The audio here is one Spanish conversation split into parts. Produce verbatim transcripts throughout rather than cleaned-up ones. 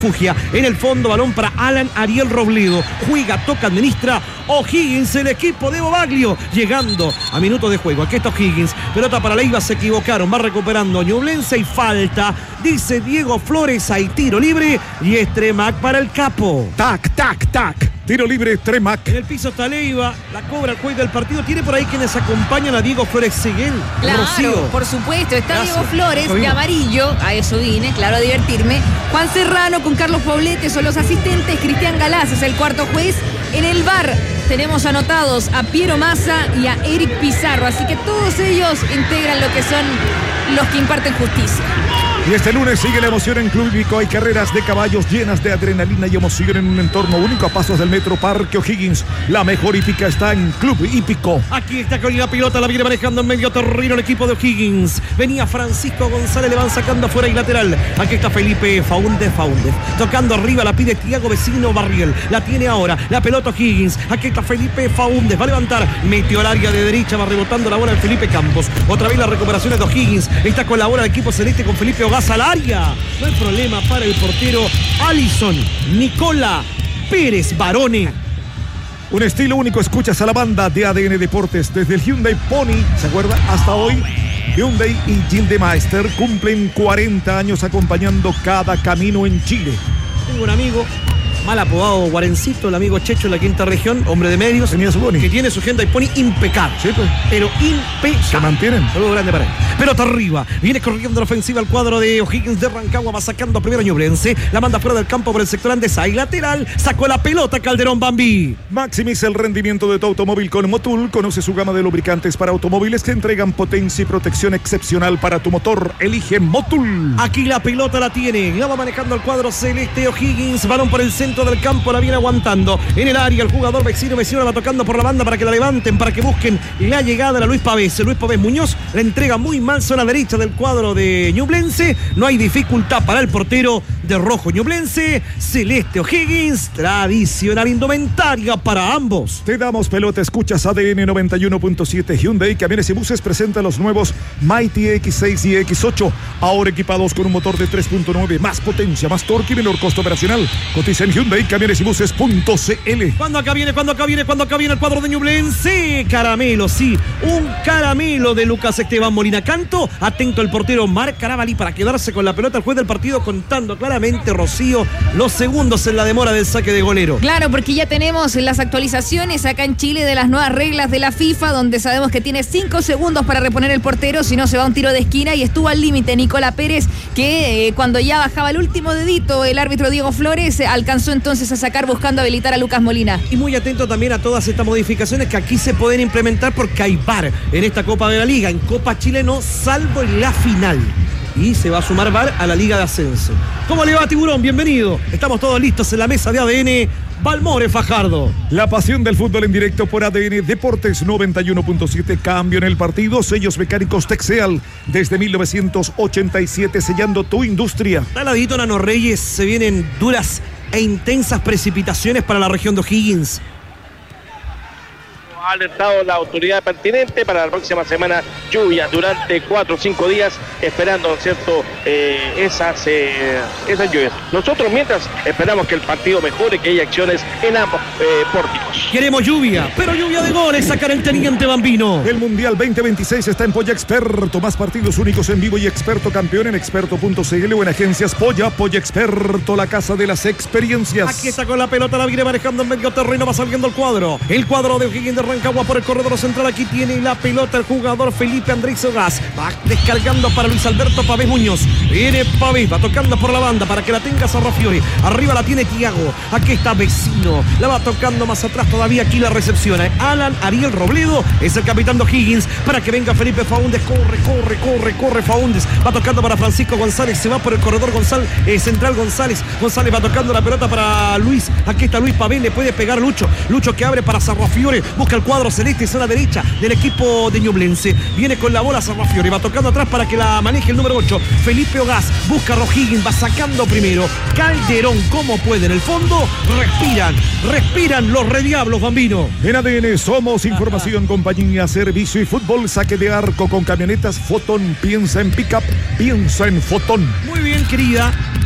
Fugia en el fondo, balón para Alan Ariel Robledo, juega, toca, administra O'Higgins, el equipo de Bobaglio, llegando a minutos de juego. Aquí está O'Higgins, pelota para Leiva, se equivocaron, va recuperando Ñublense y falta, dice Diego Flores, hay tiro libre y es Tremac para el capo. Tac, tac, tac, tiro libre Tremac. En el piso está Leiva, la cobra el juez del partido, tiene por ahí quienes acompañan a Diego Flores Seguel. Claro, Rocío. por supuesto, está Gracias. Diego Flores de amarillo, a eso vine, claro, a divertirme. Juan Serrano con Carlos Poblete son los asistentes, Cristian Galás es el cuarto juez. En el V A R tenemos anotados a Piero Massa y a Eric Pizarro, así que todos ellos integran lo que son los que imparten justicia. Y este lunes sigue la emoción en Club Hípico. Hay carreras de caballos llenas de adrenalina y emoción en un entorno único a pasos del Metro Parque O'Higgins. La mejor hípica está en Club Hípico. Aquí está con la pilota, la viene manejando en medio terreno el equipo de O'Higgins. Venía Francisco González, le van sacando afuera y lateral. Aquí está Felipe Faúndez, Faúndez. Tocando arriba, la pide Tiago Vecino Barriel. La tiene ahora, la pelota O'Higgins. Aquí está Felipe Faúndez, va a levantar. Metió al área de derecha, va rebotando la bola de Felipe Campos. Otra vez la recuperación de O'Higgins. Está con la bola del equipo celeste con Felipe Ogaz al área. No hay problema para el portero Alison Nicola Pérez Barone. Un estilo único, escuchas a la banda de A D N Deportes desde el Hyundai Pony, ¿se acuerda? Hasta hoy, Hyundai y Gildemeister cumplen cuarenta años acompañando cada camino en Chile. Tengo un amigo mal apodado Guarencito, el amigo Checho en la quinta región, hombre de medios, tenía su boni, que tiene su Hyundai Pony impecable, sí, pues. pero impecable. Se mantienen. Saludo grande para él. Pelota arriba, viene corriendo la ofensiva al cuadro de O'Higgins de Rancagua, va sacando a primero Ñublense, la manda fuera del campo por el sector Andesa y lateral, sacó la pelota Calderón Bambi. Maximiza el rendimiento de tu automóvil con Motul. Conoce su gama de lubricantes para automóviles que entregan potencia y protección excepcional para tu motor. Elige Motul. Aquí la pelota la tiene, la va manejando el cuadro celeste O'Higgins, balón por el centro del campo, la viene aguantando en el área el jugador vecino, vecino la va tocando por la banda para que la levanten, para que busquen la llegada de Luis Pavés. Luis Pavés Muñoz la entrega muy mal, zona derecha del cuadro de Ñublense, no hay dificultad para el portero de rojo Ñublense, celeste O'Higgins, tradicional indumentaria para ambos. Te damos pelota, escuchas A D N noventa y uno punto siete. Hyundai Camiones y Buses presenta los nuevos Mighty X seis y X ocho, ahora equipados con un motor de tres punto nueve, más potencia, más torque y menor costo operacional. Cotiza en Hyundai Camiones y Buses punto c l. Cuando acá viene, cuando acá viene, cuando acá viene el cuadro de Ñublense, caramelo, sí, un caramelo de Lucas Esteban Molina Canto, atento el portero Marc Carabalí para quedarse con la pelota, el juez del partido contando claramente, Rocío, los segundos en la demora del saque de golero. Claro, porque ya tenemos las actualizaciones acá en Chile de las nuevas reglas de la FIFA, donde sabemos que tiene cinco segundos para reponer el portero, si no se va a un tiro de esquina, y estuvo al límite Nicola Pérez, que eh, cuando ya bajaba el último dedito el árbitro Diego Flores, eh, alcanzó entonces a sacar buscando habilitar a Lucas Molina. Y muy atento también a todas estas modificaciones que aquí se pueden implementar porque hay V A R en esta Copa de la Liga, en Copa Chile no, salvo en la final. Y se va a sumar V A R a la Liga de Ascenso. ¿Cómo le va, Tiburón? Bienvenido. Estamos todos listos en la mesa de A D N. Balmore Fajardo. La pasión del fútbol en directo por A D N Deportes noventa y uno punto siete. Cambio en el partido. Sellos mecánicos Texeal desde mil novecientos ochenta y siete, sellando tu industria. Taladito, Nano Reyes, se vienen duras e intensas precipitaciones para la región de O'Higgins. Ha alertado la autoridad pertinente para la próxima semana, lluvias durante cuatro o cinco días, esperando, ¿cierto?, eh, esas, eh, esas lluvias. Nosotros mientras esperamos que el partido mejore, que haya acciones en ambos eh, pórticos. Queremos lluvia, pero lluvia de goles, sacar el teniente Bambino. El Mundial veinte veintiséis está en Polla Experto, más partidos únicos en vivo y experto campeón en experto punto c l o en agencias Polla. Polla Experto, la casa de las experiencias. Aquí está con la pelota, la viene manejando en medio terreno, va saliendo el cuadro. El cuadro de O'Higgins de Rancagua por el corredor central, aquí tiene la pelota el jugador Felipe Andrés Ogaz, va descargando para Luis Alberto Pavés Muñoz, viene Pavés, va tocando por la banda para que la tenga Sarrafiore, arriba la tiene Tiago, aquí está Vecino, la va tocando más atrás todavía, aquí la recepciona Alan Ariel Robledo, es el capitán de O'Higgins, para que venga Felipe Faúndez, corre, corre, corre, corre Faúndez, va tocando para Francisco González, se va por el corredor González, eh, central González, González va tocando la pelota para Luis, aquí está Luis Pavés, le puede pegar Lucho, Lucho que abre para Sarrafiore, busca el cuadro celeste, zona derecha del equipo de Ñublense, viene con la bola Sarrafiore, va tocando atrás para que la maneje el número ocho, Felipe Ogaz, busca a O'Higgins, va sacando primero, Calderón como puede en el fondo, respiran, respiran los rediablos, Bambino. En A D N somos información, compañía, servicio y fútbol, saque de arco con camionetas Fotón, piensa en pickup, piensa en Fotón. Muy bien, querida,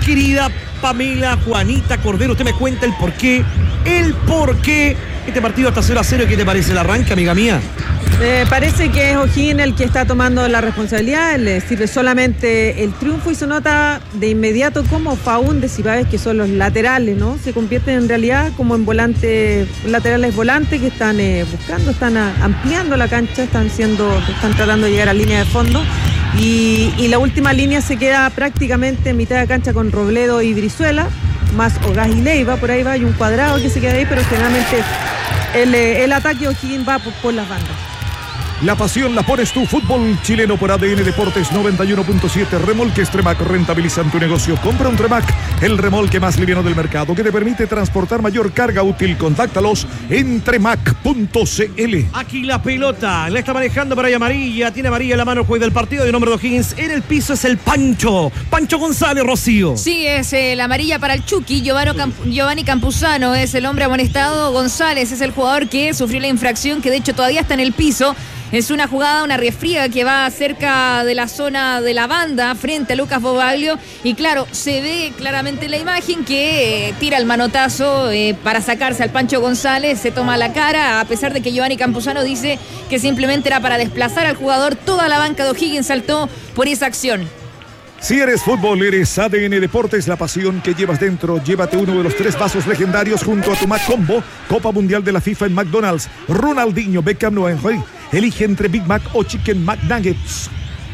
querida Pamela Juanita Cordero, usted me cuenta el por qué, el por qué este partido está cero a cero. ¿Qué te parece el arranque, amiga mía? Eh, parece que es O'Higgins el que está tomando la responsabilidad, le sirve solamente el triunfo y se nota de inmediato como Faúndez y Pavés, que son los laterales, ¿no? Se convierten en realidad como en volantes, laterales volantes que están eh, buscando, están a, ampliando la cancha, están siendo, están tratando de llegar a línea de fondo. Y, y la última línea se queda prácticamente en mitad de cancha con Robledo y Brizuela, más Ogaz y Leiva, por ahí va, hay un cuadrado que se queda ahí, pero generalmente el, el ataque O'Higgins va por, por las bandas. La pasión la pones tú, fútbol chileno por A D N Deportes noventa y uno punto siete. Remolques Tremac rentabilizan tu negocio. Compra un Tremac, el remolque más liviano del mercado que te permite transportar mayor carga útil. Contáctalos en tremac punto c l. Aquí la pelota, la está manejando para ahí amarilla, tiene amarilla en la mano el juez del partido, y el nombre de O'Higgins en el piso es el Pancho, Pancho González, Rocío. Sí, es eh, la amarilla para el Chucky. Giovanni, Camp Giovanni Campuzano es el hombre amonestado. González es el jugador que sufrió la infracción, que de hecho todavía está en el piso. Es una jugada, una refriega que va cerca de la zona de la banda frente a Lucas Bobaglio, y claro, se ve claramente en la imagen que eh, tira el manotazo eh, para sacarse al Pancho González, se toma la cara, a pesar de que Giovanni Campuzano dice que simplemente era para desplazar al jugador. Toda la banca de O'Higgins saltó por esa acción. Si eres fútbol, eres A D N Deportes, la pasión que llevas dentro. Llévate uno de los tres vasos legendarios junto a tu Mac Combo, Copa Mundial de la FIFA en McDonald's, Ronaldinho, Beckham, Noenjoy. Elige entre Big Mac o Chicken McNuggets.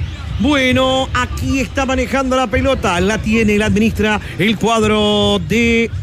Bueno, aquí está manejando la pelota, la tiene, la administra el cuadro de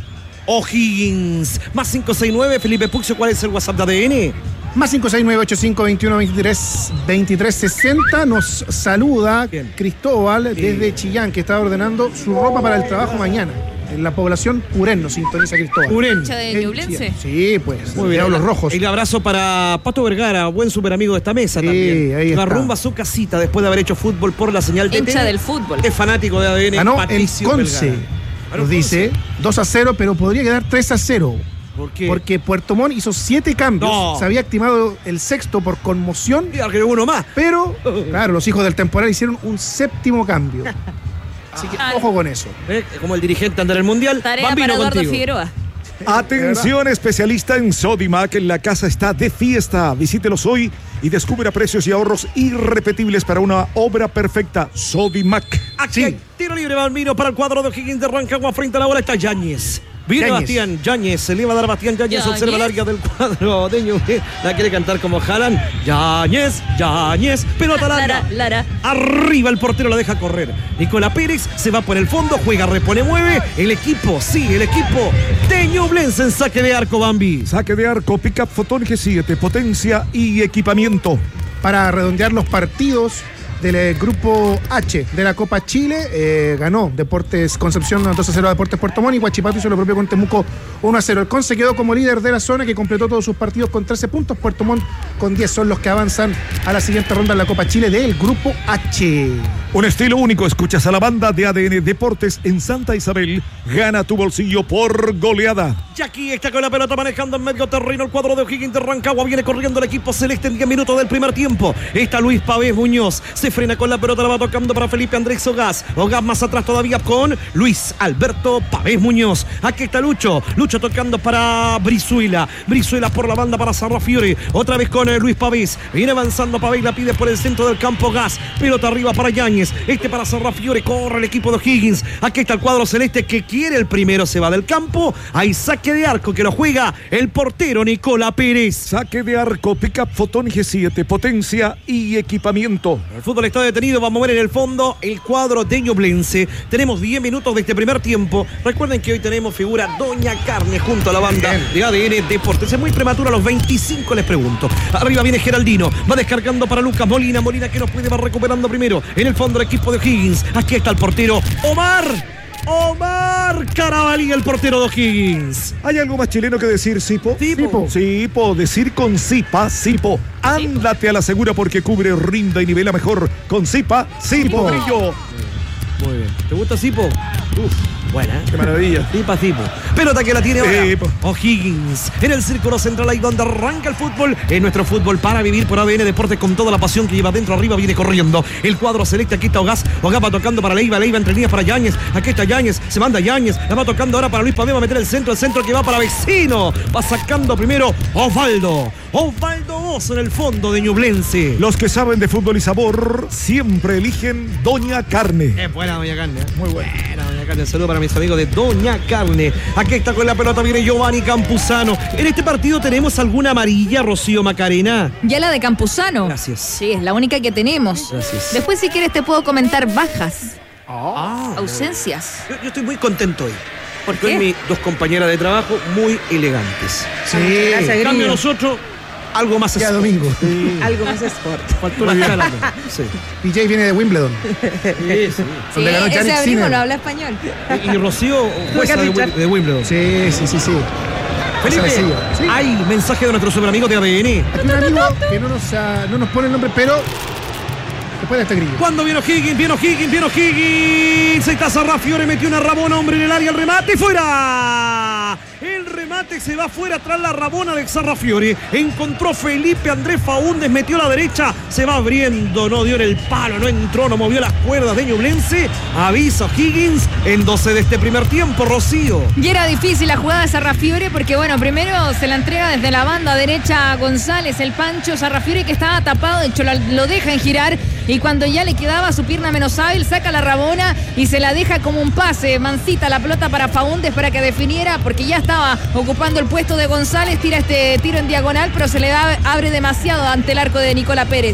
O'Higgins. Más cinco seis nueve, Felipe Puxio, ¿cuál es el WhatsApp de A D N? Más cinco seis nueve ocho cinco veintiuno veintitrés veintitrés sesenta. Nos saluda Bien. Cristóbal Sí. desde Chillán, que está ordenando su ropa para el trabajo mañana. En la población Purén nos sintoniza Cristóbal. Uren. ¿Hincha de En Ñublense? Chillán. Sí, pues. Muy bien. Diablos Rojos. El abrazo para Pato Vergara, buen super amigo de esta mesa Sí, también. ahí Va está. rumbo a su casita después de haber hecho fútbol por la señal de Hincha del fútbol. Es fanático de A D N. Ganó el Patricio Conce. Vergara. Ganó Nos el dice dos a cero, pero podría quedar tres a cero. ¿Por qué? Porque Puerto Montt hizo siete cambios. No. Se había activado el sexto por conmoción. Y que uno más. Pero, claro, los hijos del temporal hicieron un séptimo cambio. Así que ojo con eso. ¿Eh? Como el dirigente anda en el mundial. Tarea Bambino para Eduardo contigo. Figueroa. Atención, especialista en Sodimac, en la casa está de fiesta. Visítelos hoy y descubra precios y ahorros irrepetibles para una obra perfecta. Sodimac. Aquí hay tiro libre, Bambino, para el cuadro de O'Higgins de Rancagua. Frente a la bola está Yáñez. Viene Yáñez. Bastián Yáñez, se le va a dar a Bastián Yáñez, Yáñez. observa la larga del cuadro de Ñublense. La quiere cantar como Jalan. Yáñez, Yáñez, pelota larga. Lara, Lara. Arriba el portero la deja correr. Nicola Pérez se va por el fondo, juega, repone, mueve. El equipo, sí, el equipo de Ñublense en saque de arco, Bambi. Saque de arco, Pickup Photon G siete, potencia y equipamiento. Para redondear los partidos del eh, grupo H de la Copa Chile, eh, ganó Deportes Concepción dos a cero a Deportes Puerto Montt, y Huachipato hizo lo propio con Temuco uno a cero. El Conce quedó como líder de la zona, que completó todos sus partidos con trece puntos. Puerto Montt con diez son los que avanzan a la siguiente ronda en la Copa Chile del grupo H. Un estilo único, escuchas a la banda de A D N Deportes en Santa Isabel. Gana tu bolsillo por goleada. Y aquí está con la pelota manejando en medio terreno el cuadro de O'Higgins de Rancagua. Viene corriendo el equipo celeste en diez minutos del primer tiempo. Está Luis Pavés Muñoz. Se frena con la pelota, la va tocando para Felipe Andrés Ogaz. Ogaz más atrás todavía con Luis Alberto Pavés Muñoz. Aquí está Lucho. Lucho tocando para Brizuela. Brizuela por la banda para Sarrafiore. Otra vez con eh, Luis Pavés. Viene avanzando Pavés, la pide por el centro del campo Ogaz. Pelota arriba para Yáñez. Este para Sarrafiore. Corre el equipo de O'Higgins. Aquí está el cuadro celeste que quiere el primero. Se va del campo. Hay saque de arco que lo juega el portero Nicola Pérez. Saque de arco, Pickup Photon G siete, potencia y equipamiento. El fútbol está detenido, vamos a ver en el fondo el cuadro de Ñublense. Tenemos diez minutos de este primer tiempo. Recuerden que hoy tenemos figura Doña Carne junto a la banda Bien. de A D N Deportes. Es muy prematuro, a los veinticinco les pregunto. Arriba viene Geraldino, va descargando para Lucas Molina. Molina que nos puede, va recuperando primero. En el fondo el equipo de O'Higgins. Aquí está el portero Omar. Omar Carabalí, el portero de O'Higgins. ¿Hay algo más chileno que decir, Sipo? Sipo. Sipo, decir con Sipa, Sipo. Ándate a la segura porque cubre, rinda y nivela mejor. Con Sipa, Sipo. Brillo. Muy bien. ¿Te gusta Sipo? Uf. Buena. Qué maravilla. Tipo a tipo. Pelota que la tiene ahora Sí, po. O'Higgins en el círculo central, ahí donde arranca el fútbol. En nuestro fútbol para vivir por A D N Deportes con toda la pasión que lleva dentro, arriba, viene corriendo. El cuadro celeste, aquí está Ogaz. Ogaz va tocando para Leiva, Leiva entre líneas para Yáñez. Aquí está Yáñez, se manda Yáñez. La va tocando ahora para Luis Pavés, va a meter el centro, el centro que va para Vecino. Va sacando primero Osvaldo. Osvaldo Bozo en el fondo de Ñublense. Los que saben de fútbol y sabor siempre eligen Doña Carne. Es buena Doña Carne, ¿eh? Muy buena. Buena Doña Carne. Un saludo para mis amigos de Doña Carne. Aquí está con la pelota, viene Giovanni Campuzano. En este partido tenemos alguna amarilla, Rocío Macarena. Ya la de Campuzano. Gracias. Sí, es la única que tenemos. Gracias. Después, si quieres, te puedo comentar bajas, Ah, ausencias. yo, yo estoy muy contento hoy. ¿Por Porque qué? hoy mis dos compañeras de trabajo muy elegantes. Sí. Gracias, En cambio Grillo. nosotros, algo más Ya sport. domingo. Algo más sport. Faltó la cara. Sí. P J viene de Wimbledon. Sí, sí. Sí, Donde ganó ese Yannick abrigo Sinner. no habla español. Y Rocío, jueza de, Wim- de Wimbledon. Sí, sí, sí, sí. Felipe, Esa la sigo. Sí. hay mensaje de nuestro superamigo de A D N. Aquí un amigo que no nos, ah, no nos pone el nombre, pero después de este grillo. Cuando viene O'Higgins, viene O'Higgins, viene O'Higgins. Ahí está Sarrafiore, metió una Rabona, hombre en el área, el remate, fuera. El remate se va fuera tras la Rabona de Sarrafiore. Encontró Felipe Andrés Faúndez, metió a la derecha, se va abriendo, no dio en el palo, no entró, no movió las cuerdas de Ñublense. Avisa O'Higgins en doce de este primer tiempo, Rocío. Y era difícil la jugada de Sarrafiore porque, bueno, primero se la entrega desde la banda derecha a González, el Pancho Sarrafiore, que estaba tapado, de hecho la- lo dejan girar, y cuando ya le quedaba su pierna menos hábil, saca la Rabona y se la deja como un pase, mansita la pelota para Faúndez para que definiera, porque ya estaba ocupando el puesto de González, tira este tiro en diagonal, pero se le da- abre demasiado ante el arco de Nicola Pérez.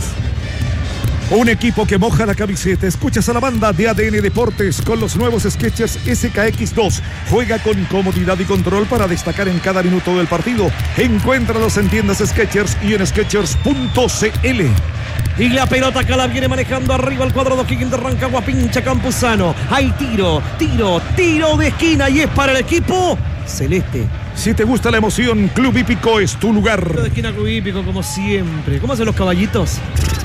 Un equipo que moja la camiseta. Escuchas a la banda de A D N Deportes con los nuevos Skechers S K X dos. Juega con comodidad y control para destacar en cada minuto del partido. Encuéntralos en tiendas Skechers y en skechers punto c l. Y la pelota acá la viene manejando arriba el cuadro de O'Higgins de Rancagua, pincha Campuzano. Hay tiro, tiro, tiro de esquina y es para el equipo celeste. Si te gusta la emoción, Club Hípico es tu lugar. Tiro de esquina Club Hípico, como siempre. ¿Cómo hacen los caballitos?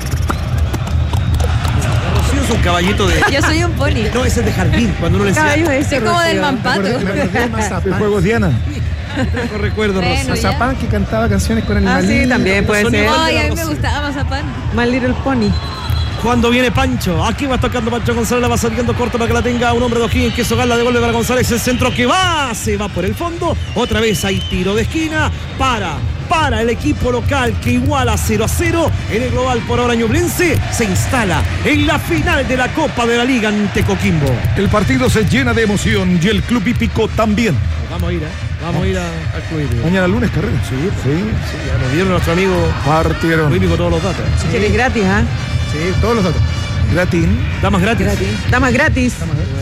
Rocío es un caballito de... Yo soy un pony. No, ese es de jardín, cuando uno le Caballo enseña. ese, Es como del Rocío. Me mampato. acordé- me acordé de El Mazapán. juego es Diana. No recuerdo, Bueno, Rocío. ya. Mazapán que cantaba canciones con Ah, animalitos. sí, también puede Son ser. igual. Ay, a mí me gustaba Mazapán. My Little Pony. Cuando viene Pancho, aquí va tocando Pancho González, la va saliendo corta para que la tenga un hombre de O'Higgins, que Sogal la devuelve para González, el centro que va, se va por el fondo, otra vez hay tiro de esquina, para, para el equipo local que iguala cero a cero, en el global por ahora Ñublense se instala en la final de la Copa de la Liga ante Coquimbo. El partido se llena de emoción y el Club Hípico también. Vamos a ir, ¿eh? Vamos a ir a- al Club Hípico. Mañana lunes carrera. Sí, sí, ya nos dieron nuestro amigo Partieron. Club Hípico todos los datos. Que es gratis, ¿ah? Sí, todos los datos. Gratín. Damas gratis. Damas gratis.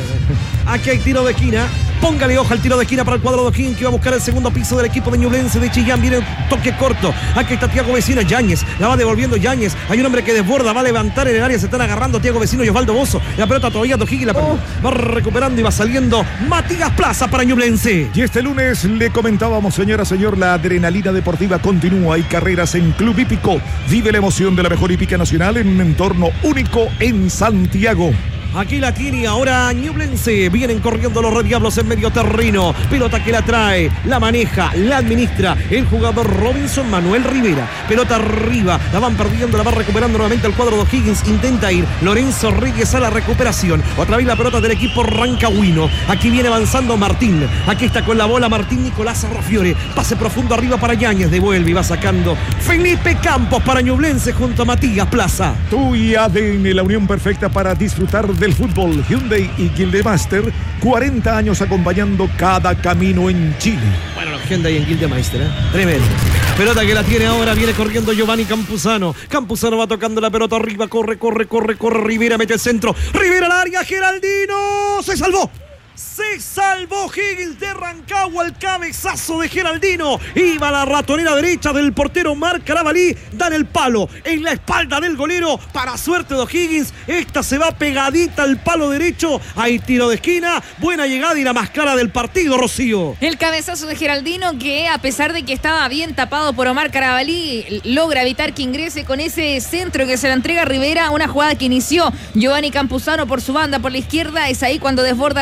Aquí hay tiro de esquina. Póngale hoja al tiro de esquina para el cuadro de O'Higgins, que va a buscar el segundo piso del equipo de Ñublense de Chillán. Viene un toque corto. Aquí está Tiago Vecino, Yáñez. La va devolviendo Yáñez. Hay un hombre que desborda, va a levantar en el área. Se están agarrando Tiago Vecino y Osvaldo Bozo. La pelota todavía de O'Higgins la perdió. Va recuperando y va saliendo Matías Plaza para Ñublense. Y este lunes le comentábamos, señora, señor, la adrenalina deportiva continúa. Hay carreras en Club Hípico. Vive la emoción de la mejor hípica nacional en un entorno único en Santiago. Aquí la tiene ahora Ñublense. Vienen corriendo los Red Diablos en medio terreno. Pelota que la trae, la maneja, la administra el jugador Robinson Manuel Rivera. Pelota arriba, la van perdiendo, la va recuperando nuevamente el cuadro de O'Higgins. Intenta ir Lorenzo Ríguez a la recuperación. Otra vez la pelota del equipo rancagüino. Aquí viene avanzando Martín. Aquí está con la bola Martín Nicolás Sarrafiore. Pase profundo arriba para Yáñez. Devuelve y va sacando Felipe Campos para Ñublense junto a Matías Plaza. Tú y A D N, la unión perfecta para disfrutar del fútbol. Hyundai y Gildemaster, cuarenta años acompañando cada camino en Chile. Bueno, la agenda ahí en Gildemeister, ¿eh? Tremendo. Pelota que la tiene ahora, viene corriendo Giovanni Campuzano. Campuzano va tocando la pelota arriba, corre, corre, corre, corre. Rivera mete el centro. Rivera al área, Geraldino. Se salvó. Se salvó Higgins de Rancagua, el cabezazo de Geraldino. Iba a la ratonera derecha del portero Marc Carabalí. Dan el palo en la espalda del golero. Para suerte de Higgins, esta se va pegadita al palo derecho. Hay tiro de esquina. Buena llegada y la más clara del partido, Rocío. El cabezazo de Geraldino, que a pesar de que estaba bien tapado por Omar Carabalí, logra evitar que ingrese con ese centro que se la entrega a Rivera. Una jugada que inició Giovanni Campuzano por su banda, por la izquierda. Es ahí cuando desborda Rivera,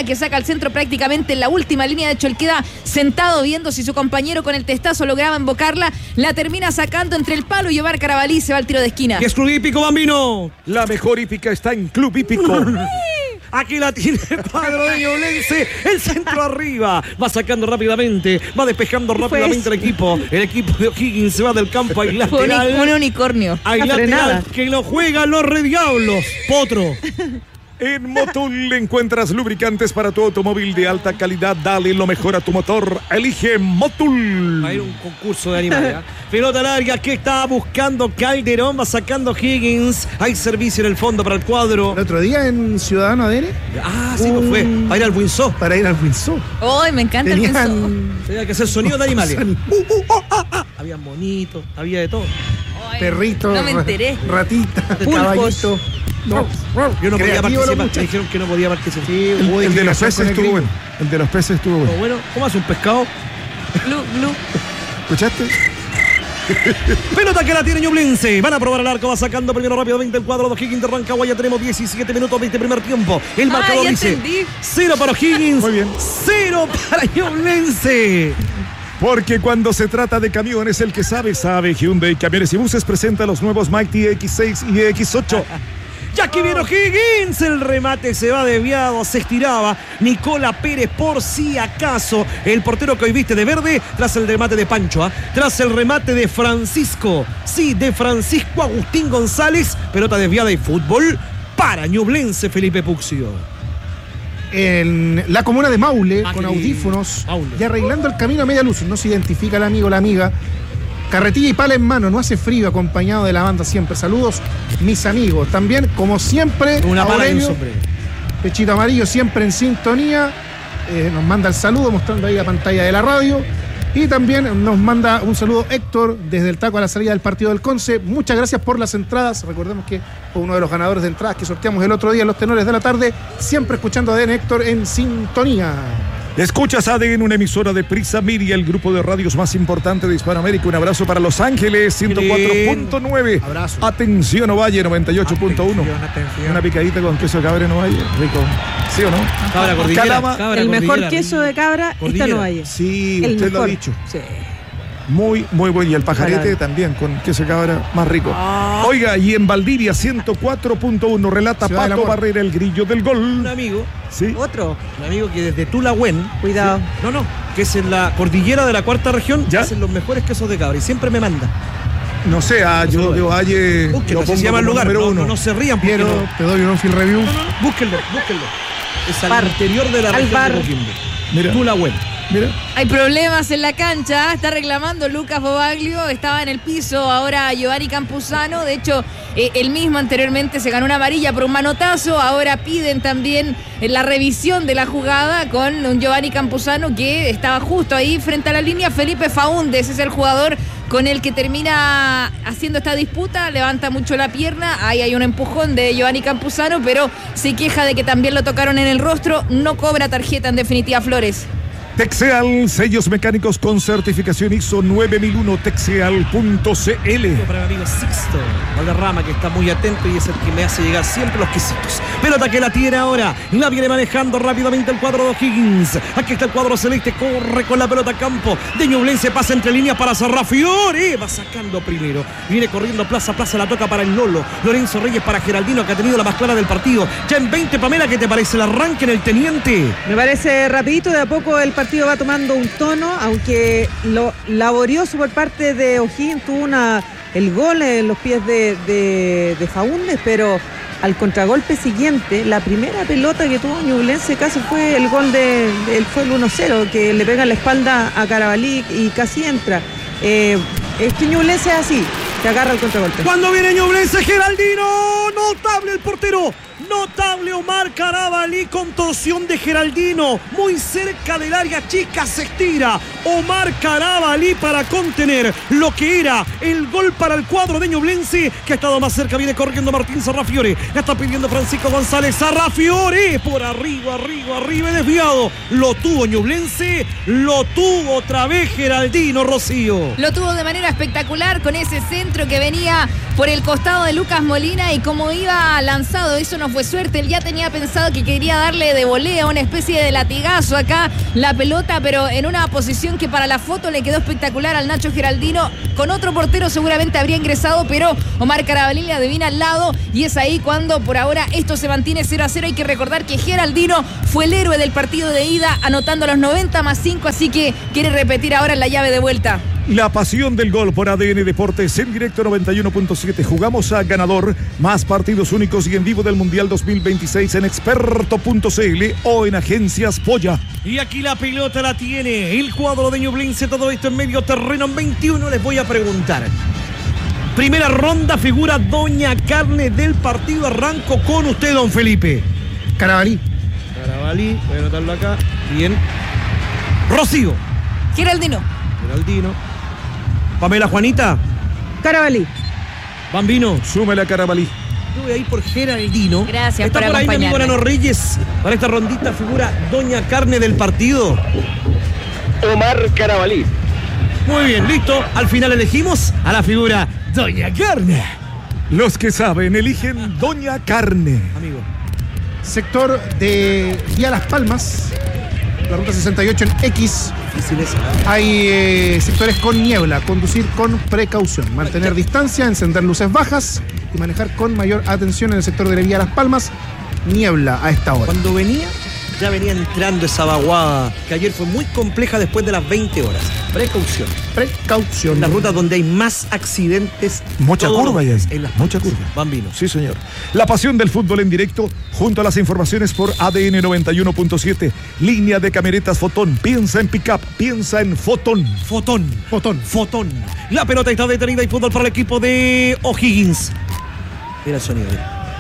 Molina, que saca el centro prácticamente en la última línea. De hecho, él queda sentado viendo si su compañero con el testazo lograba invocarla. La termina sacando entre el palo y Omar Carabalí se va al tiro de esquina. Y es Club Hípico, Bambino. La mejor hípica está en Club Hípico. Aquí la tiene el cuadro de Ñublense. El centro arriba. Va sacando rápidamente. Va despejando rápidamente el equipo. El equipo de O'Higgins se va del campo. Hay lateral. Un unicornio. Hay lateral que lo juegan los Red Diablos. Potro. En Motul encuentras lubricantes para tu automóvil de alta calidad. Dale lo mejor a tu motor. Elige Motul. Va a ir un concurso de animales. ¿eh? Pelota larga que está buscando Calderón. Va sacando Higgins. Hay servicio en el fondo para el cuadro. El otro día en Ciudadano A D N. Ah, sí, pues fue. Para ir al Winsor. Para ir al Windsor. ¡Ay, me encanta Tenían... el Winsor! Tenía que hacer sonido de animales. Uh, uh, oh, ah, ah. Había monitos, había de todo. Ay, Perrito, no me enteré. ratita, Pulpos. caballito. No, Yo no podía creativo participar. los Me dijeron que no podía participar. Sí, El, hubo el de los discriminación peces con el estuvo gringo. bueno. El de los peces estuvo Pero bueno. bueno, ¿cómo hace un pescado? Glu, glu. ¿Escuchaste? Pelota que la tiene Ñublense. Van a probar el arco. Va sacando primero rápidamente el cuadro de O'Higgins de Rancagua. Ya tenemos diecisiete minutos de este primer tiempo. El Ah, marcador ya dice entendí. cero para O'Higgins. Muy bien. Cero para Ñublense. Porque cuando se trata de camiones, el que sabe, sabe. Hyundai Camiones y Buses presenta los nuevos Mighty X seis y X ocho. Ya que viene O'Higgins, el remate se va desviado, se estiraba. Nicola Pérez, por si acaso, el portero que hoy viste de verde, tras el remate de Pancho, ¿eh? tras el remate de Francisco, sí, de Francisco Agustín González, pelota desviada y fútbol para Ñublense, Felipe Puxio. En la comuna de Maule, Ah, con qué audífonos Maule. y arreglando el camino a media luz. No se identifica el amigo o la amiga. Carretilla y pala en mano, no hace frío, acompañado de la banda siempre. Saludos, mis amigos. También, como siempre, Una pala y un Aurelio, sombrero. Pechito Amarillo, siempre en sintonía. Eh, nos manda el saludo, mostrando ahí la pantalla de la radio. Y también nos manda un saludo Héctor desde el taco a la salida del partido del Conce. Muchas gracias por las entradas. Recordemos que fue uno de los ganadores de entradas que sorteamos el otro día en los tenores de la tarde. Siempre escuchando a A D N Héctor en sintonía. Escuchas A D N, una emisora de Prisa Media, el grupo de radios más importante de Hispanoamérica. Un abrazo para Los Ángeles, ciento cuatro punto nueve. Abrazo. Atención, Ovalle, noventa y ocho punto uno. Atención, atención. Una picadita con queso de cabra en Ovalle. Rico. ¿Sí o no? Cabra cordillera. Calama. cabra El mejor cordillera. queso de cabra está Cordillera. en Ovalle. Sí, El usted lo ha mejor. dicho. Sí. Muy, muy bueno. Y el pajarete Maravilla. también, con queso de cabra más rico. Ah. Oiga, y en Valdivia, ciento cuatro punto uno, relata Ciudad del Pato Amor. Barrera, el grillo del Un gol. amigo, Sí. Otro. un amigo que desde Tulahuen, Cuidado. no, no, que es en la cordillera de la cuarta región, ¿Ya? hacen los mejores quesos de cabra y siempre me manda. No sé, ah, yo de Ovalle Búsquenlo, lo así pongo se llama el como lugar. número No, uno. no, no se rían, porque Piero, no- te doy un on-field review. Búsquenlo, búsquenlo. Es al Bar. interior de la Al región bar. de Coquimbo. Mira. Tulahuen. Mira. Hay problemas en la cancha, está reclamando Lucas Bobaglio, estaba en el piso ahora Giovanni Campuzano, de hecho eh, él mismo anteriormente se ganó una amarilla por un manotazo, ahora piden también eh, la revisión de la jugada con un Giovanni Campuzano que estaba justo ahí frente a la línea. Felipe Faúndez es el jugador con el que termina haciendo esta disputa, levanta mucho la pierna, ahí hay un empujón de Giovanni Campuzano, pero se queja de que también lo tocaron en el rostro, no cobra tarjeta en definitiva Flores. Texeal, sellos mecánicos con certificación I S O nueve mil uno, texeal punto c l. Para mi amigo Sixto Valderrama, que está muy atento y es el que me hace llegar siempre los quesitos. Pelota que la tiene ahora, la viene manejando rápidamente el cuadro de O'Higgins. Aquí está el cuadro celeste, corre con la pelota a campo de Ñublense, pasa entre líneas para Sarrafiore, va sacando primero, viene corriendo plaza a plaza, la toca para el Lolo, Lorenzo Reyes para Geraldino, que ha tenido la más clara del partido. Ya en veinte, Pamela, ¿qué te parece el arranque en el Teniente? Me parece rapidito, de a poco el partido va tomando un tono, aunque lo laborioso por parte de O'Higgins, tuvo una, el gol en los pies de, de, de Faúndez, pero al contragolpe siguiente, la primera pelota que tuvo Ñublense casi fue el gol de, de él fue el uno cero, que le pega en la espalda a Carabalí y casi entra. Eh, es que Ñublense es así, te agarra el contragolpe. Cuando viene Ñublense, Geraldino, notable el portero, notable Omar Carabalí, contorsión de Geraldino, muy cerca del área chica, se estira Omar Carabalí para contener lo que era el gol para el cuadro de Ñublense, que ha estado más cerca, viene corriendo Martín Sarrafiore, la está pidiendo Francisco González, Sarrafiore, por arriba, arriba, arriba, desviado, lo tuvo Ñublense, lo tuvo otra vez Geraldino, Rocío. Lo tuvo de manera espectacular con ese centro que venía por el costado de Lucas Molina y como iba lanzado, eso nos no fue suerte. Él ya tenía pensado que quería darle de volea una especie de latigazo acá la pelota, pero en una posición que para la foto le quedó espectacular al Nacho Geraldino. Con otro portero seguramente habría ingresado, pero Omar Carabalí le adivina al lado y es ahí cuando por ahora esto se mantiene cero a cero. Hay que recordar que Geraldino fue el héroe del partido de ida, anotando los noventa más cinco, así que quiere repetir ahora en la llave de vuelta. La pasión del gol por A D N Deportes en directo noventa y uno punto siete. Jugamos a ganador. Más partidos únicos y en vivo del Mundial dos mil veintiséis en experto punto c l o en Agencias Polla. Y aquí la pelota la tiene el cuadro de Ñublense. Todo esto en medio terreno. En veintiuno les voy a preguntar. Primera ronda, figura Doña Carne del partido. Arranco con usted, don Felipe. Carabalí. Carabalí, voy a anotarlo acá. Bien. Rocío. Geraldino. Geraldino. Pamela Juanita. Carabalí. Bambino. Súmele a Carabalí. Yo voy a ir por Geraldino. Gracias Está por por ahí mi amigo acompañarme. Nano Reyes. Para esta rondita figura Doña Carne del partido. Omar Carabalí. Muy bien, listo. Al final elegimos a la figura Doña Carne. Los que saben eligen Doña Carne. Amigo. Sector de Vía Las Palmas, la ruta sesenta y ocho en X. Difícil eso. Hay eh, sectores con niebla, conducir con precaución, mantener distancia, encender luces bajas y manejar con mayor atención en el sector de la Vía Las Palmas. Niebla a esta hora. Cuando venía, ya venía entrando esa vaguada que ayer fue muy compleja después de las veinte horas. Precaución. Precaución. En las rutas donde hay más accidentes. Mucha todos curva los ya días, hay. en las Mucha palmas. curva. Bambino. Sí, señor. La pasión del fútbol en directo junto a las informaciones por A D N noventa y uno punto siete. Línea de camionetas Fotón. Piensa en pick-up, piensa en Fotón. Fotón. Fotón. Fotón. La pelota está detenida y fútbol para el equipo de O'Higgins. Mira el sonido.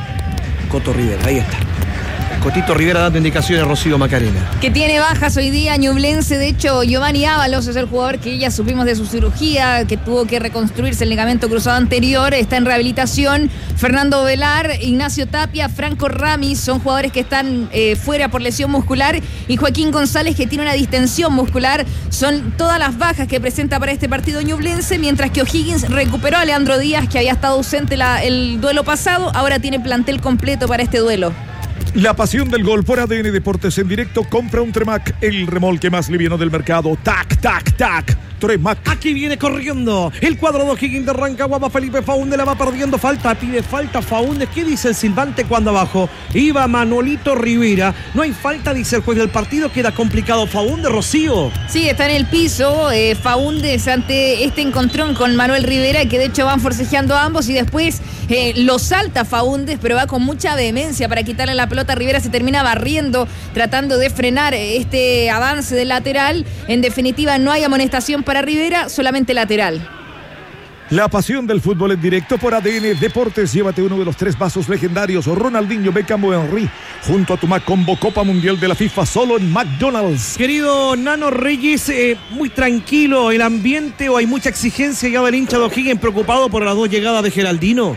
Coto Rivera, ahí está. Cotito Rivera dando indicaciones a Rocío Macarena. Que tiene bajas hoy día Ñublense. De hecho, Giovanni Ábalos es el jugador que ya supimos de su cirugía, que tuvo que reconstruirse el ligamento cruzado anterior. Está en rehabilitación. Fernando Velar, Ignacio Tapia, Franco Ramis son jugadores que están eh, fuera por lesión muscular. Y Joaquín González, que tiene una distensión muscular. Son todas las bajas que presenta para este partido Ñublense. Mientras que O'Higgins recuperó a Leandro Díaz, que había estado ausente la, el duelo pasado. Ahora tiene plantel completo para este duelo. La pasión del gol por A D N Deportes en directo. Compra un Tremac, el remolque más liviano del mercado. Tac, tac, tac. Tremac. Aquí viene corriendo el cuadro de O'Higgins de Rancagua. Va Felipe Faúndez, la va perdiendo. Falta, pide falta Faúndez. ¿Qué dice el silbante cuando abajo iba Manuelito Rivera? No hay falta, dice el juez del partido. Queda complicado Faúndez, Rocío. Sí, está en el piso eh, Faúndez ante este encontrón con Manuel Rivera, que de hecho van forcejeando ambos y después eh, lo salta Faúndez, pero va con mucha vehemencia para quitarle la pelota a Rivera. Se termina barriendo, tratando de frenar este avance del lateral. En definitiva, no hay amonestación para Rivera, solamente lateral. La pasión del fútbol en directo por A D N Deportes. Llévate uno de los tres vasos legendarios Ronaldinho, Beckham o Henry junto a tu Mac Combo Copa Mundial de la FIFA solo en McDonald's. Querido Nano Reyes, eh, muy tranquilo el ambiente o hay mucha exigencia ya del hincha de O'Higgins preocupado por las dos llegadas de Geraldino.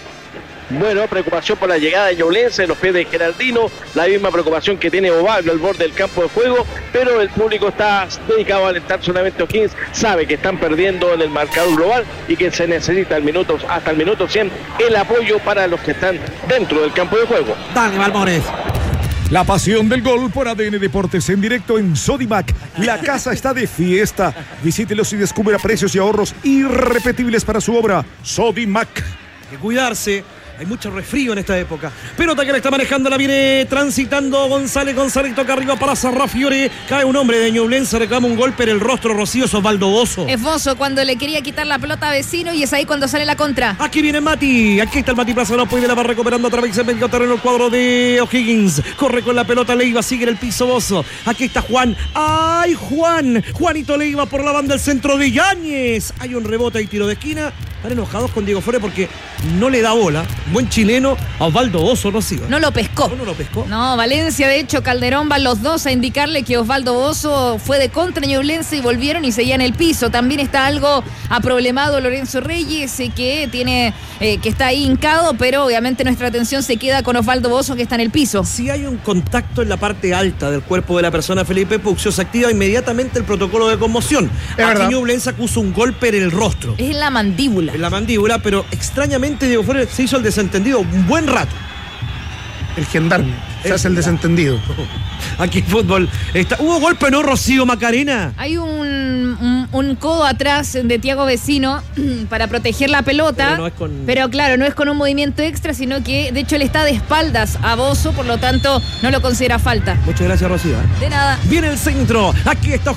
Bueno, preocupación por la llegada de Ñublense, los pies de Geraldino, la misma preocupación que tiene Ovaldo al borde del campo de juego, pero el público está dedicado a alentar solamente a O'Higgins, sabe que están perdiendo en el marcador global y que se necesita el minuto, hasta el minuto cien el apoyo para los que están dentro del campo de juego. Dale, Balmores. La pasión del gol por A D N Deportes en directo en Sodimac. La casa está de fiesta. Visítelos y descubra precios y ahorros irrepetibles para su obra. Sodimac. Hay que cuidarse. Hay mucho resfrío en esta época. Pelota que le está manejando, la viene transitando González. González toca arriba para Sarrafiore. Cae un hombre de Ñublense, reclama un golpe en el rostro. Rocío, es Osvaldo Bozo. Es Bozo cuando le quería quitar la pelota a Vecino y es ahí cuando sale la contra. Aquí viene Mati. Aquí está el Mati Plaza. No puede, la va recuperando a través del medio terreno el cuadro de O'Higgins. Corre con la pelota Leiva, sigue en el piso Bozo. Aquí está Juan. ¡Ay, Juan! Juanito Leiva por la banda del centro de Yáñez. Hay un rebote y tiro de esquina. Están enojados con Diego Flores porque no le da bola. Buen chileno a Osvaldo Bozo, Rocío. No lo pescó. No, no lo pescó. No, Valencia, de hecho, Calderón van los dos a indicarle que Osvaldo Bozo fue de contra Ñublense y volvieron y seguían el piso. También está algo aproblemado Lorenzo Reyes, eh, que tiene, eh, que está ahí hincado, pero obviamente nuestra atención se queda con Osvaldo Bozo, que está en el piso. Si hay un contacto en la parte alta del cuerpo de la persona, Felipe Puccio, se activa inmediatamente el protocolo de conmoción. Es Aquí verdad. Ñublense acusa un golpe en el rostro, Es en la mandíbula. en la mandíbula, pero extrañamente Diego Flores se hizo el desentendido un buen rato. el gendarme. Se hace el desentendido. Aquí en fútbol. Está, ¿hubo golpe no, Rocío Macarena? Hay un, un, un codo atrás de Thiago Vecino para proteger la pelota. Pero, no es con... pero claro, no es con un movimiento extra, sino que de hecho él está de espaldas a Bozo, por lo tanto no lo considera falta. Muchas gracias, Rocío. De nada. Viene el centro. Aquí está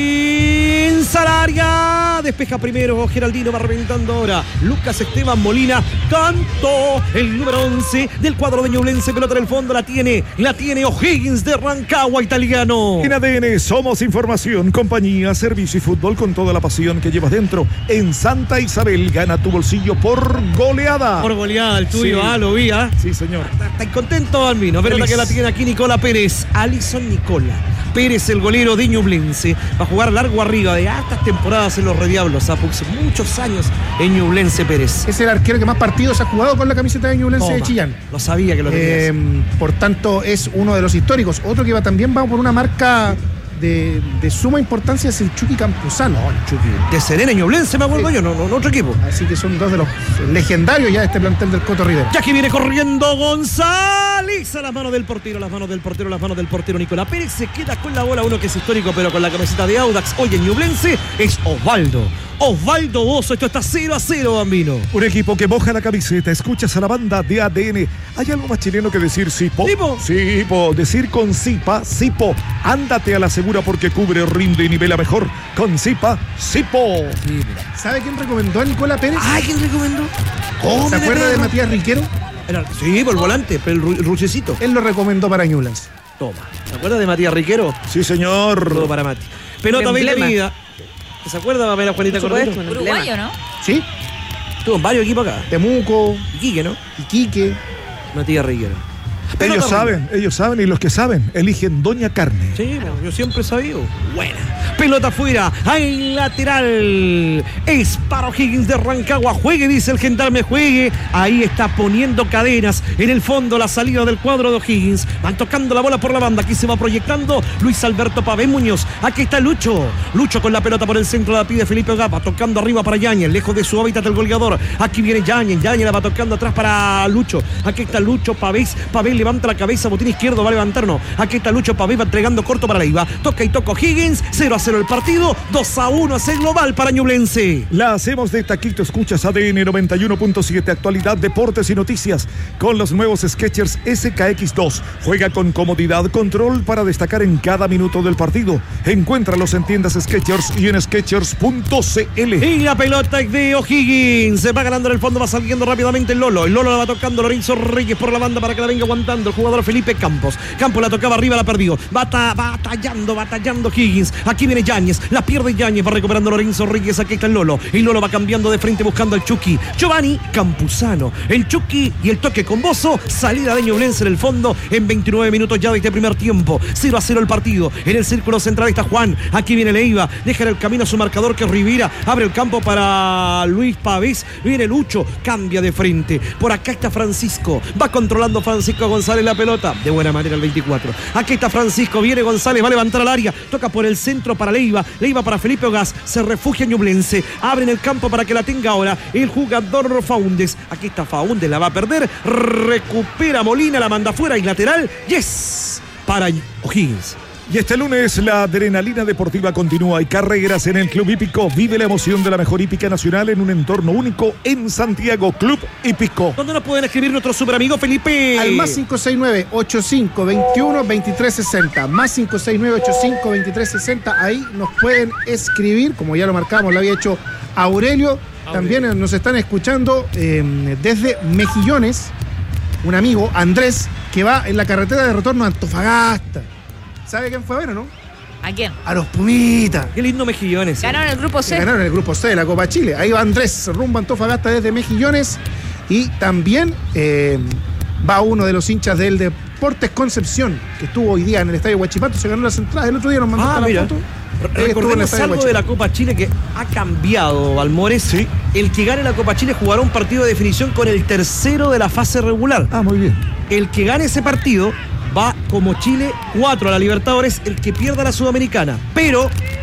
O'Higgins al área. Despeja primero. Geraldino va reventando ahora. Lucas Esteban Molina. Canto. El número once del cuadro de Ñublense. Pelota en el fondo. La tiene. La tiene O'Higgins de Rancagua, italiano. En A D N somos información, compañía, servicio y fútbol con toda la pasión que llevas dentro. En Santa Isabel gana tu bolsillo por goleada. Por goleada el tuyo, Sí. ah, lo vi, ah. Sí, señor. Está contento, Balmino. Pero la que la tiene aquí Nicola Pérez. Alison Nicola Pérez, el golero de Ñublense. Va a jugar largo arriba de altas temporadas en los Rediablos. Hace muchos años en Ñublense Pérez. Es el arquero que más partidos ha jugado con la camiseta de Ñublense Toma, de Chillán. Lo sabía que lo tenías. Eh, por tanto, es uno de los históricos. Otro que va, también va por una marca de, de suma importancia es el Chucky Campuzano. Chucky. De Serena y Ñublense, me acuerdo Sí. yo, no, no, no otro equipo. Así que son dos de los legendarios ya de este plantel del Coto Rivera. Ya que viene corriendo González a las manos del portero, las manos del portero, las manos del portero Nicolás Pérez. Se queda con la bola, uno que es histórico, pero con la camiseta de Audax hoy en Ñublense es Osvaldo. Osvaldo Bozo, esto está cero a cero, Bambino. Un equipo que moja la camiseta. Escuchas a la banda de A D N. ¿Hay algo más chileno que decir Sipo? ¿Sipo? Sipo. Decir con Sipa, Sipo. Ándate a la segura porque cubre, rinde y nivela mejor. Con Sipa, Sipo. ¿Sabe quién recomendó a Nicola Pérez? Ay, ¿quién recomendó? ¿Se acuerda de Matías Riquero? Era- sí, por el volante, pero el, ru- el ruchecito. Él lo recomendó para Ñublense. Toma. ¿Se acuerdas de Matías Riquero? Sí, señor. Todo para Mati. Pelota Un bien emblema. tenida. ¿Se acuerda, Pamela Juanita Por Cordero? supuesto, un Uruguayo, ¿no? ¿Sí? Estuvo en varios equipos acá. Temuco, Iquique, ¿no? Iquique. Matías Riquero. Ellos Pelota saben, ellos saben y los que saben eligen Doña Carne. Sí, bueno, yo siempre he sabido. Buena. Pelota afuera. Hay lateral. Es para O'Higgins de Rancagua. Juegue, dice el gendarme, juegue. Ahí está poniendo cadenas. En el fondo la salida del cuadro de O'Higgins. Van tocando la bola por la banda. Aquí se va proyectando Luis Alberto Pavé Muñoz. Aquí está Lucho. Lucho con la pelota por el centro. La pide Felipe Gapa. Tocando arriba para Yáñez. Lejos de su hábitat el goleador. Aquí viene Yáñez. Yáñez la va tocando atrás para Lucho. Aquí está Lucho Pavés. Pavés levanta la cabeza. Botín izquierdo va a levantar. No. Aquí está Lucho Pavés. Va entregando corto para Leiva. Toca y toca O'Higgins. cero a cero el partido. dos a uno es el global para Ñublense. La hacemos de taquito. Escuchas A D N noventa y uno punto siete. Actualidad, deportes y noticias. Con los nuevos Skechers S K X dos. Juega con comodidad, control para destacar en cada minuto del partido. Encuéntralos en tiendas Skechers y en skechers punto c l. Y la pelota es de O'Higgins. Se va ganando en el fondo. Va saliendo rápidamente el Lolo. El Lolo la va tocando Lorenzo Reyes por la banda para que la venga aguantando el jugador Felipe Campos. Campos la tocaba arriba, la perdió. Va ta- batallando, batallando Higgins. Aquí viene Yáñez. La pierde Yáñez. Va recuperando Lorenzo Reyes. Aquí está el Lolo. El Lolo va cambiando de frente buscando al Chucky. Giovanni Campuzano. El Chucky y el toque con Bozo. Salida de Ñublense en el fondo en veintinueve minutos ya de este primer tiempo. cero a cero el partido. En el círculo central está Juan. Aquí viene Leiva. Deja en el camino a su marcador que es Rivera. Abre el campo para Luis Pavés. Viene Lucho. Cambia de frente. Por acá está Francisco. Va controlando Francisco González la pelota. De buena manera el veinticuatro. Aquí está Francisco. Viene González. Va a levantar al área. Toca por el centro para Leiva. Leiva para Felipe Ogaz. Se refugia en Ñublense. Abre en el campo para que la tenga ahora el jugador Faúndez. Aquí está Faúndez. La va a perder. Recupera Molina. La manda fuera y lateral. Yes. Para O'Higgins. Y este lunes la adrenalina deportiva continúa. Hay carreras en el Club Hípico. Vive la emoción de la mejor hípica nacional en un entorno único en Santiago. Club Hípico. ¿Dónde nos pueden escribir nuestro super amigo Felipe? Al más cinco seis nueve, ocho cinco dos uno, dos tres seis cero. Más cinco seis nueve, ocho cinco dos tres seis cero. Ahí nos pueden escribir, como ya lo marcamos, lo había hecho Aurelio. También nos están escuchando eh, desde Mejillones, un amigo, Andrés, que va en la carretera de retorno a Antofagasta. ¿Sabe quién fue a ver o no? ¿A quién? A los Pumitas. Qué lindo Mejillones. Ganaron el grupo Que C. ganaron el grupo C de la Copa Chile. Ahí va Andrés, rumbo a Antofagasta desde Mejillones. Y también eh, va uno de los hinchas del Deportes Concepción, que estuvo hoy día en el Estadio Huachipato. Se ganó las entradas. El otro día nos mandó Ah, hasta la mira. foto. Re- Él estuvo en el Recordemos Estadio algo de Huachipato. la Copa Chile que ha cambiado, Balmores. Sí. El que gane la Copa Chile jugará un partido de definición con el tercero de la fase regular. Ah, muy bien. El que gane ese partido va como Chile cuatro a la Libertadores, el que pierda la Sudamericana. Pero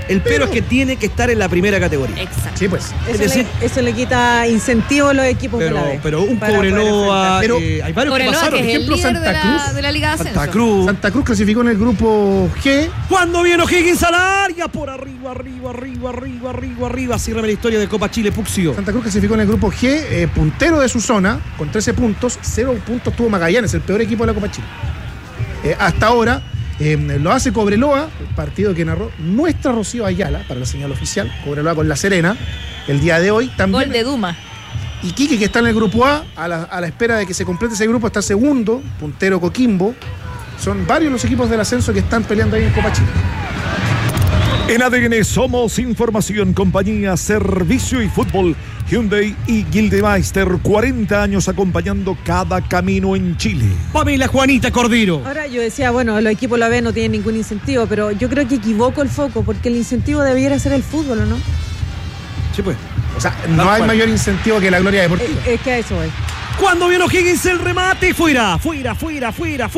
El pero, pero es que tiene que estar en la primera categoría. Exacto. Sí, pues. Eso, Es decir, le, eso le quita incentivo a los equipos pero, de la B. pero un para Cobreloa, Pero eh, hay varios Cobreloa, que pasaron. que Por es el ejemplo, líder de Santa la, Cruz. de la Liga de Ascenso. Santa Cruz. Santa Cruz clasificó en el grupo G. Cuando viene O'Higgins al área, por arriba, arriba, arriba, arriba, arriba, arriba. Cierra la historia de Copa Chile, Puxio. Santa Cruz clasificó en el grupo G, eh, puntero de su zona, con trece puntos. cero puntos tuvo Magallanes, el peor equipo de la Copa Chile. Eh, hasta ahora eh, lo hace Cobreloa, el partido que narró nuestra Rocío Ayala para la señal oficial. Cobreloa con La Serena el día de hoy. También Gol de Duma. Iquique, que está en el grupo A, a la, a la espera de que se complete ese grupo, está segundo, puntero Coquimbo. Son varios los equipos del ascenso que están peleando ahí en Copa Chile. En A D N somos información, compañía, servicio y fútbol. Hyundai y Gildemeister, cuarenta años acompañando cada camino en Chile. Pamela Juanita Cordero. Ahora yo decía, bueno, los equipos la B no tienen ningún incentivo, pero yo creo que equivoco el foco, porque el incentivo debiera ser el fútbol, ¿o no? Sí, pues. O sea, no hay mayor incentivo que la gloria deportiva. Es, es que a eso voy. Cuando viene O'Higgins el remate, fuera, fuera, fuera, fuera, fuera.